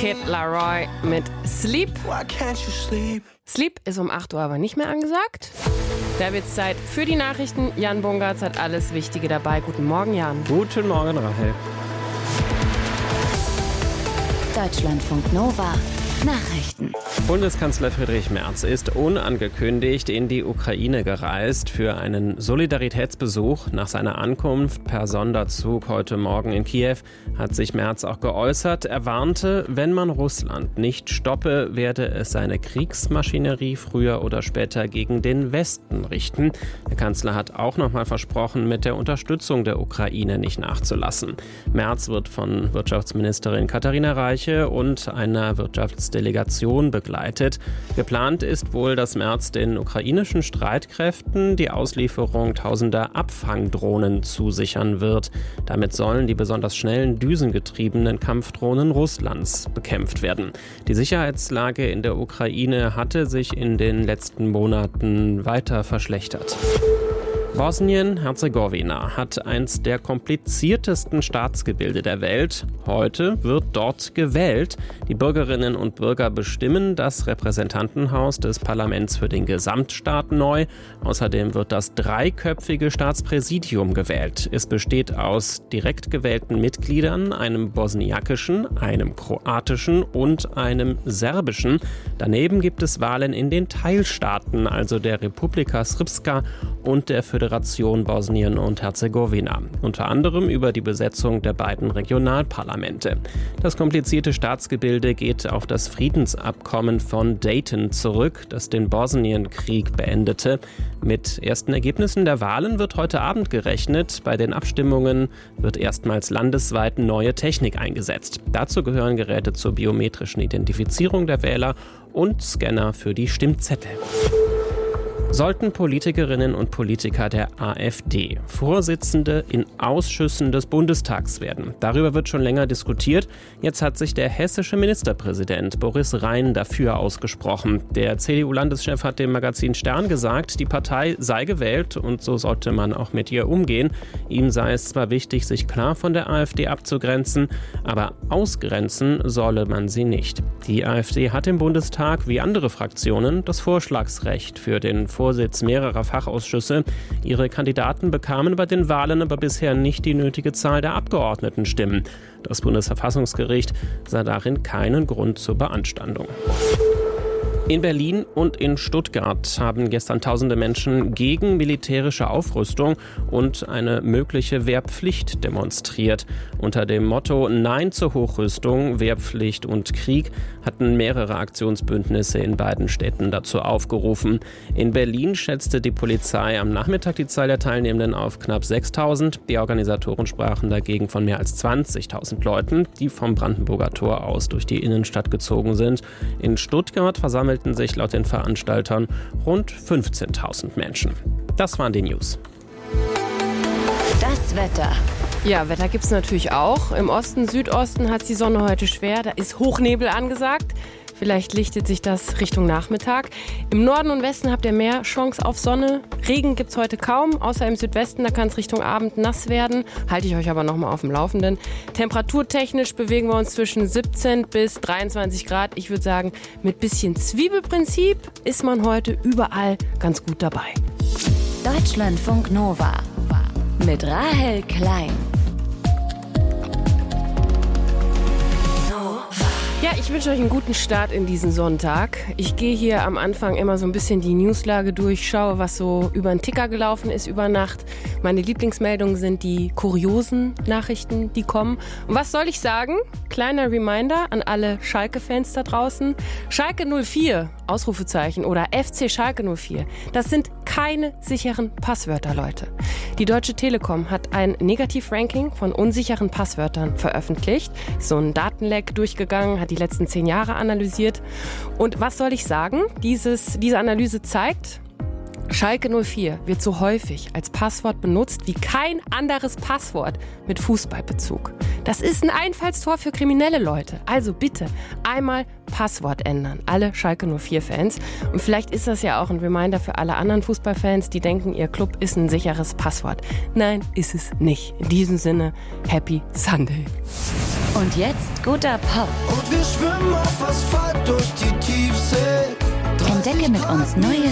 Kid Laroi mit Sleep. Why can't you sleep? Sleep ist um 8 Uhr aber nicht mehr angesagt. Da wird's Zeit für die Nachrichten. Jan Bungartz hat alles Wichtige dabei. Guten Morgen, Jan. Guten Morgen, Rahel. Deutschlandfunk Nova. Nachrichten. Bundeskanzler Friedrich Merz ist unangekündigt in die Ukraine gereist für einen Solidaritätsbesuch. Nach seiner Ankunft per Sonderzug heute Morgen in Kiew hat sich Merz auch geäußert. Er warnte, wenn man Russland nicht stoppe, werde es seine Kriegsmaschinerie früher oder später gegen den Westen richten. Der Kanzler hat auch nochmal versprochen, mit der Unterstützung der Ukraine nicht nachzulassen. Merz wird von Wirtschaftsministerin Katharina Reiche und einer Wirtschaftsdelegation begleitet. Geplant ist wohl, dass Merz den ukrainischen Streitkräften die Auslieferung tausender Abfangdrohnen zusichern wird. Damit sollen die besonders schnellen, düsengetriebenen Kampfdrohnen Russlands bekämpft werden. Die Sicherheitslage in der Ukraine hatte sich in den letzten Monaten weiter verschlechtert. Bosnien-Herzegowina hat eins der kompliziertesten Staatsgebilde der Welt. Heute wird dort gewählt. Die Bürgerinnen und Bürger bestimmen das Repräsentantenhaus des Parlaments für den Gesamtstaat neu. Außerdem wird das dreiköpfige Staatspräsidium gewählt. Es besteht aus direkt gewählten Mitgliedern, einem bosniakischen, einem kroatischen und einem serbischen. Daneben gibt es Wahlen in den Teilstaaten, also der Republika Srpska und der Föderation Bosnien und Herzegowina. Unter anderem über die Besetzung der beiden Regionalparlamente. Das komplizierte Staatsgebilde geht auf das Friedensabkommen von Dayton zurück, das den Bosnienkrieg beendete. Mit ersten Ergebnissen der Wahlen wird heute Abend gerechnet. Bei den Abstimmungen wird erstmals landesweit neue Technik eingesetzt. Dazu gehören Geräte zur biometrischen Identifizierung der Wähler und Scanner für die Stimmzettel. Sollten Politikerinnen und Politiker der AfD Vorsitzende in Ausschüssen des Bundestags werden? Darüber wird schon länger diskutiert. Jetzt hat sich der hessische Ministerpräsident Boris Rhein dafür ausgesprochen. Der CDU-Landeschef hat dem Magazin Stern gesagt, die Partei sei gewählt und so sollte man auch mit ihr umgehen. Ihm sei es zwar wichtig, sich klar von der AfD abzugrenzen, aber ausgrenzen solle man sie nicht. Die AfD hat im Bundestag wie andere Fraktionen das Vorschlagsrecht für den Vorsitz mehrerer Fachausschüsse. Ihre Kandidaten bekamen bei den Wahlen aber bisher nicht die nötige Zahl der Abgeordnetenstimmen. Das Bundesverfassungsgericht sah darin keinen Grund zur Beanstandung. In Berlin und in Stuttgart haben gestern tausende Menschen gegen militärische Aufrüstung und eine mögliche Wehrpflicht demonstriert. Unter dem Motto Nein zur Hochrüstung, Wehrpflicht und Krieg hatten mehrere Aktionsbündnisse in beiden Städten dazu aufgerufen. In Berlin schätzte die Polizei am Nachmittag die Zahl der Teilnehmenden auf knapp 6.000. Die Organisatoren sprachen dagegen von mehr als 20.000 Leuten, die vom Brandenburger Tor aus durch die Innenstadt gezogen sind. In Stuttgart versammelten sich laut den Veranstaltern rund 15.000 Menschen. Das waren die News. Das Wetter. Ja, Wetter gibt's natürlich auch. Im Osten, Südosten hat die Sonne heute schwer. Da ist Hochnebel angesagt. Vielleicht lichtet sich das Richtung Nachmittag. Im Norden und Westen habt ihr mehr Chance auf Sonne. Regen gibt's heute kaum, außer im Südwesten. Da kann es Richtung Abend nass werden. Halte ich euch aber nochmal auf dem Laufenden. Temperaturtechnisch bewegen wir uns zwischen 17 bis 23 Grad. Ich würde sagen, mit bisschen Zwiebelprinzip ist man heute überall ganz gut dabei. Deutschlandfunk Nova. Mit Rahel Klein. Ja, ich wünsche euch einen guten Start in diesen Sonntag. Ich gehe hier am Anfang immer so ein bisschen die Newslage durch, schaue, was so über den Ticker gelaufen ist über Nacht. Meine Lieblingsmeldungen sind die kuriosen Nachrichten, die kommen. Und was soll ich sagen? Kleiner Reminder an alle Schalke-Fans da draußen. Schalke 04, Ausrufezeichen, oder FC Schalke 04. Das sind keine sicheren Passwörter, Leute. Die Deutsche Telekom hat ein Negativ-Ranking von unsicheren Passwörtern veröffentlicht. So ein Datenleck durchgegangen, hat die letzten 10 Jahre analysiert. Und was soll ich sagen? Diese Analyse zeigt, Schalke 04 wird so häufig als Passwort benutzt wie kein anderes Passwort mit Fußballbezug. Das ist ein Einfallstor für kriminelle Leute. Also bitte einmal Passwort ändern. Alle Schalke 04-Fans. Und vielleicht ist das ja auch ein Reminder für alle anderen Fußballfans, die denken, ihr Club ist ein sicheres Passwort. Nein, ist es nicht. In diesem Sinne, Happy Sunday. Und jetzt guter Pop. Oh, this schwimm auf Asphalt durch die Tiefsee. Entdecke mit uns neue